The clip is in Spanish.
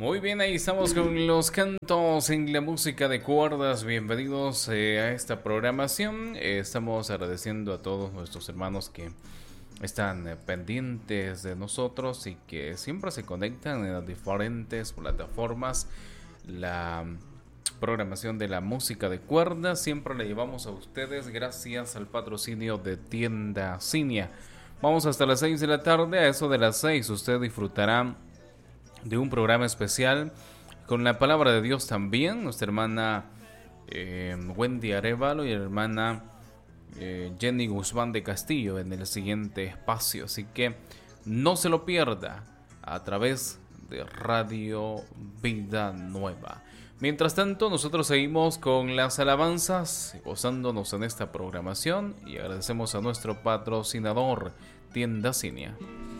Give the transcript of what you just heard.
Muy bien, ahí estamos con los cantos en la música de cuerdas. Bienvenidos a esta programación. Estamos agradeciendo a todos nuestros hermanos que están pendientes de nosotros y que siempre se conectan en las diferentes plataformas. La programación de la música de cuerdas siempre la llevamos a ustedes gracias al patrocinio de Tienda Cinia. Vamos hasta las 6 de la tarde. A eso de las 6 usted disfrutará de un programa especial con la palabra de Dios también. Nuestra hermana Wendy Arevalo y la hermana Jenny Guzmán de Castillo en el siguiente espacio. Así que no se lo pierda a través de Radio Vida Nueva. Mientras tanto, nosotros seguimos con las alabanzas, gozándonos en esta programación y agradecemos a nuestro patrocinador, Tienda Cinia.